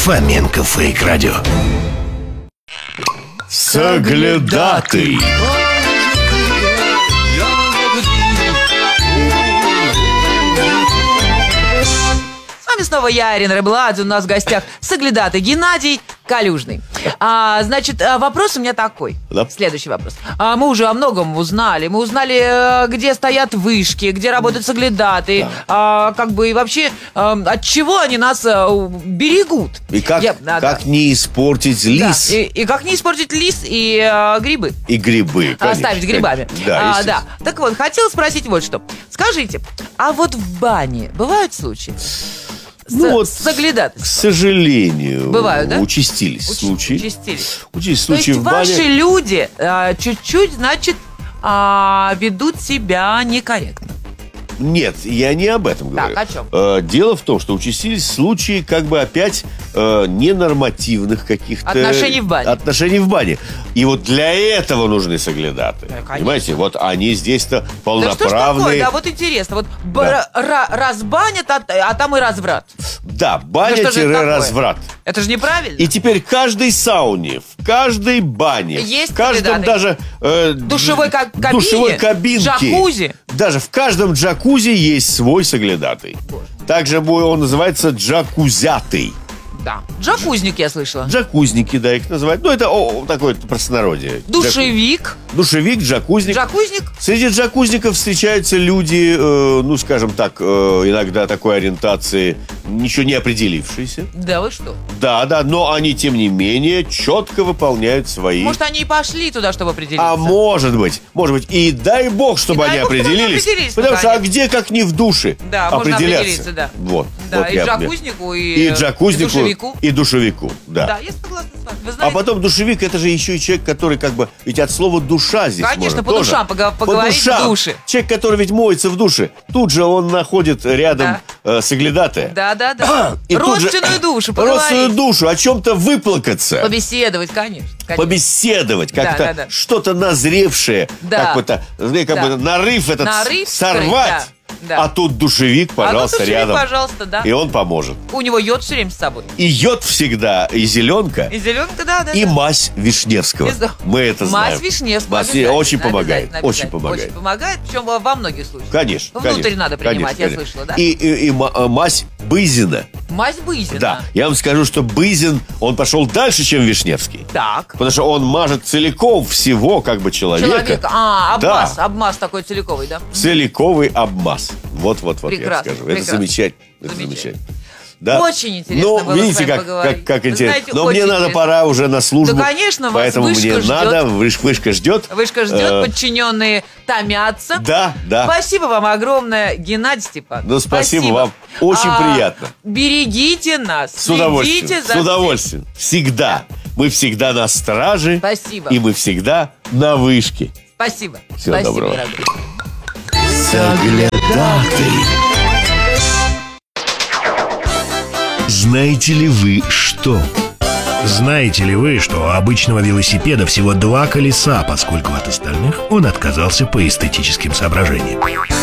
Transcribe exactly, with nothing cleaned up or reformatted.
Фоменко Фейк Радио. Соглядатый. С вами снова я, Ирина Рыбладзе. У нас в гостях соглядатый Геннадий Калюжный. а, Значит, вопрос у меня такой. Да. Следующий вопрос. а, Мы уже о многом узнали. Мы узнали, где стоят вышки, где работают соглядатые, да. а, Как бы и вообще, а, от чего они нас а, берегут. И как, я, как да. не испортить лис. Да. И, и как не испортить лис и а, грибы. И грибы, конечно. Оставить грибами. Да, а, да. Так вот, хотела спросить вот что. Скажите, а вот в бане бывают случаи? Ну С, вот, соглядатый. к сожалению, Бывают, да? участились Уч- случаи. Участились. Участились То случаи есть в бане. ваши люди а, чуть-чуть, значит, а, ведут себя некорректно. Нет, я не об этом говорю. Так, о чем? Э, Дело в том, что участились случаи, как бы опять э, ненормативных каких-то Отношений в бане. Отношений в бане. И вот для этого нужны соглядатые. Да, понимаете, вот они здесь-то Да что ж полноправные. такое? Да, вот интересно. Вот Да. б- ра- разбанят, а, а там и разврат. Да, Ну, что же это баня-разврат. Это же неправильно. И теперь в каждой сауне, в каждой бане, Есть в каждом соглядатый. даже э, Душевой ка- кабине, душевой кабинке, джакузи. даже в каждом джакузи есть свой соглядатый. Также он называется джакузятый. Да. Джакузник, я слышала. Джакузники, да, их называют. Ну, это о, такое простонародье. Душевик. Душевик, джакузник. Джакузник. Среди джакузников встречаются люди, э, ну, скажем так, э, иногда такой ориентации, ничего не определившиеся. Да вы что? Да, да, но они, тем не менее, четко выполняют свои... Может, они и пошли туда, чтобы определиться? А может быть, может быть. И дай бог, чтобы И они дай бог, чтобы они определились. определились, Потому что, а наконец. где, как не в душе, Да, можно определяться. определиться, да. Вот. Да, вот и я- джакузнику, и, И джакузнику, и душевику. и душевику, да. Да, я согласна с вами. Вы А знаете, потом душевик, это же еще и человек, который как бы... Ведь от слова душа здесь Конечно, можно по тоже. душам пога- По поговорить в душам. душе. Человек, который ведь моется в душе, тут же он находит рядом э, соглядатая. да, да, да. И тут же- Родственную душу Родственную поговорить. душу, о чем-то выплакаться. Побеседовать, конечно. конечно. Побеседовать, Да, как-то да, да. что-то назревшее, Да. как-то, знаете, как Да. бы нарыв этот Нарыв сорвать. скрыть, да, да. А тут душевик, пожалуйста, а тут душевик, рядом. пожалуйста, да. И он поможет. У него йод все время с собой. И йод всегда, и зеленка, И зеленка, да, да. и да. мазь Вишневского. И за- Мы это знаем. Мазь Вишневского. Мазь обязательно, очень помогает, обязательно, очень обязательно. помогает. Очень помогает, причем во, во многих случаях. Конечно, Внутрь конечно, надо принимать, конечно, я конечно. слышала, да? И, и, и ма- мазь Бызина. Мазь Бызина. Да, я вам скажу, что Бызин, он пошел дальше, чем Вишневский. Так. Потому что он мажет целиком всего как бы человека. Человек, а, обмаз, Да. обмаз такой целиковый, да? Целиковый обмаз. Вот-вот-вот, я Прекрасно, скажу. Это прекрасно. замечательно. Это Замечательно. замечательно. Да. Очень интересно Ну, было видите, с вами как, поговорить. как, как Вы интересно. знаете, Но мне очень надо, интересно. пора уже на службу. Да, конечно, вас поэтому вышка мне ждет. надо, выш- вышка ждет. Вышка ждет, Э, подчиненные томятся. Да, да. Спасибо вам огромное, Геннадий Степанович. Ну, спасибо вам. Очень А, приятно. Берегите нас. С удовольствием. следите за С удовольствием. Всегда. Мы всегда на страже. Спасибо. И мы всегда на вышке. Спасибо. Всего Спасибо, доброго. дорогой. Соглядатый. Знаете ли вы что? Знаете ли вы, что у обычного велосипеда всего два колеса, поскольку от остальных он отказался по эстетическим соображениям?